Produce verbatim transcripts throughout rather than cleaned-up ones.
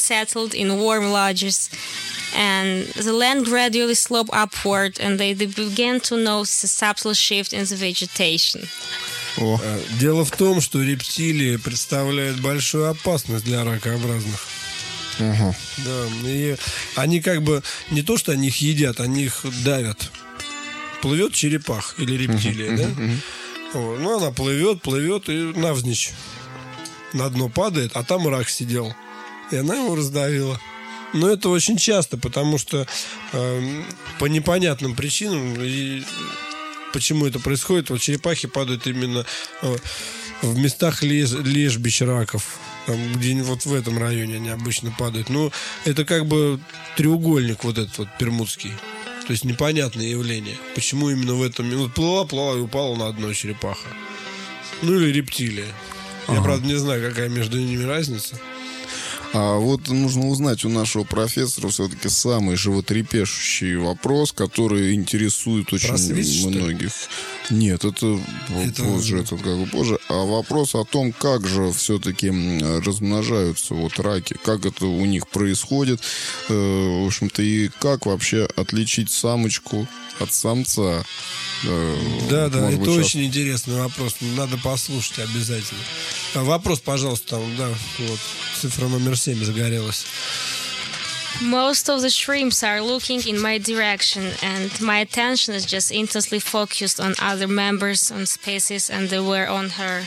settled in warm lodges, and the land gradually sloped upward, and they, they began to notice a subtle shift in the vegetation. О. Дело в том, что рептилии представляют большую опасность для ракообразных. Угу. Да, и они как бы не то, что они их едят, они их давят. Плывет черепах или рептилия, uh-huh, да? Uh-huh. Вот. Ну, она плывет, плывет и навзничь на дно падает, а там рак сидел. И она его раздавила. Но это очень часто, потому что э, по непонятным причинам, и почему это происходит, вот черепахи падают именно э, в местах леж, лежбищ раков. Там, где вот в этом районе они обычно падают. Ну, это как бы треугольник вот этот вот пермудский. То есть непонятное явление. Почему именно в этом... Вот плыла, плыла и упала на дно черепаха. Ну, или рептилия. Ага. Я, правда, не знаю, какая между ними разница. А вот нужно узнать у нашего профессора все-таки самый животрепещущий вопрос, который интересует очень Про свист, многих. Нет, это, это позже, это как бы позже. А вопрос о том, как же все-таки размножаются вот раки, как это у них происходит, э, в общем-то, и как вообще отличить самочку от самца. Э, да, да, это быть, очень сейчас... интересный вопрос. Надо послушать обязательно. Вопрос, пожалуйста, там, да, вот, цифра номер семь загорелась. Most of the shrimps are looking in my direction, and my attention is just intensely focused on other members, on species, and they were on her.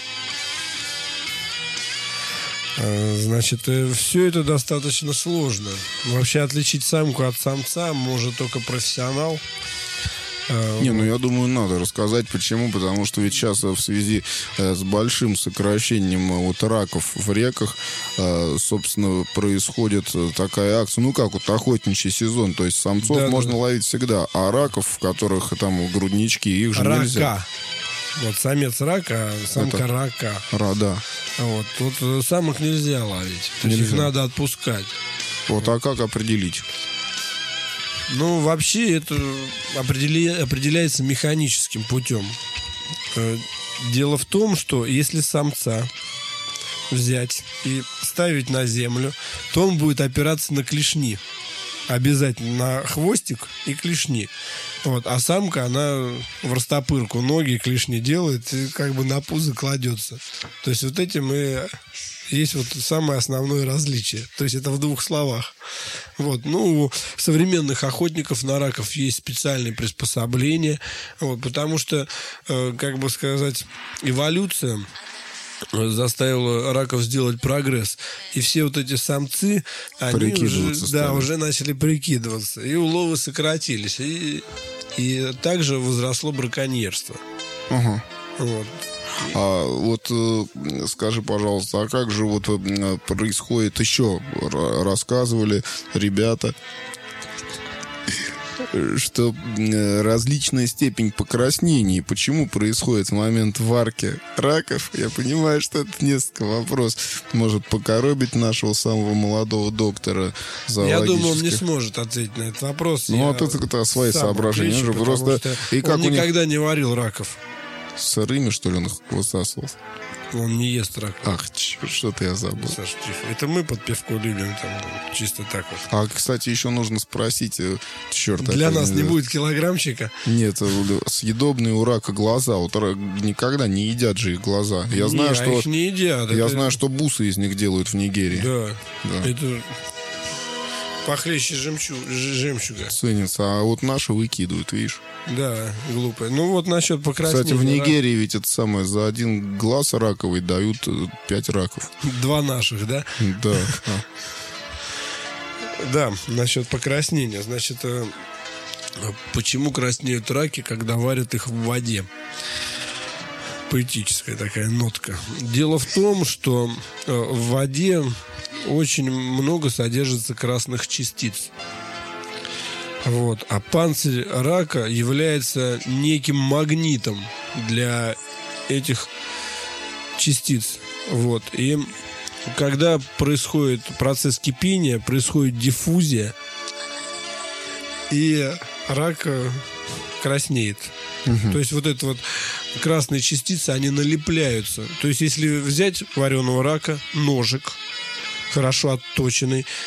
Значит, все это достаточно сложно. Вообще отличить самку от самца может только профессионал. Не, ну я думаю, надо рассказать, почему. Потому что ведь сейчас в связи с большим сокращением вот раков в реках, собственно, происходит такая акция, ну как вот охотничий сезон, то есть самцов да, можно да. ловить всегда, а раков, в которых там груднички, их же рака. Нельзя. Вот самец рака, а самка Это... рака. Ра, да. Вот, вот самок нельзя ловить, то нельзя. есть их надо отпускать. Вот, а как определить? Ну, вообще это определя... определяется механическим путем. Дело в том, что если самца взять и ставить на землю, то он будет опираться на клешни. Обязательно на хвостик и клешни. Вот. А самка, она в растопырку ноги, клешни делает и как бы на пузо кладется. То есть вот этим и есть вот самое основное различие. То есть это в двух словах. Вот. Ну, у современных охотников на раков есть специальные приспособления. Вот. Потому что, э, как бы сказать, эволюция заставила раков сделать прогресс. И все вот эти самцы, они уже, да, уже начали прикидываться. И уловы сократились. И, и также возросло браконьерство. Ага. Вот. А вот скажи, пожалуйста, а как же вот происходит еще? Рассказывали ребята, что различная степень покраснений, почему происходит в момент варки раков. Я понимаю, что это несколько вопросов может покоробить нашего самого молодого доктора зоологических. Я думаю, он не сможет ответить на этот вопрос. Ну, вот это, это свои соображения. Отвечу, просто... И как он никогда них... не варил раков. Сырыми, что ли, он их высасывал? Он не ест рак. Ах, черт, что-то я забыл. Саша, тихо. Это мы под пивко любим там, чисто так вот. А, кстати, еще нужно спросить, черт. Для нас не будет килограммчика? Нет, съедобные у рака глаза. Вот никогда не едят же их глаза. Я не, знаю, а что... их не едят. Я это... знаю, что бусы из них делают в Нигерии. Да. да. Это похлеще жемчу... жемчуга. Ценится. А вот наши выкидывают, видишь? Да, глупые. Ну вот насчет покраснения. Кстати, в Нигерии ведь это самое, за один глаз раковый дают пять раков. Два наших, да? Да. Да, насчет покраснения. Значит, почему краснеют раки, когда варят их в воде? Поэтическая такая нотка. Дело в том, что в воде очень много содержится красных частиц. Вот. А панцирь рака является неким магнитом для этих частиц. Вот. И когда происходит процесс кипения, происходит диффузия, и рак краснеет. Угу. То есть вот это вот красные частицы, они налепляются. То есть если взять вареного рака, ножик, хорошо отточенный,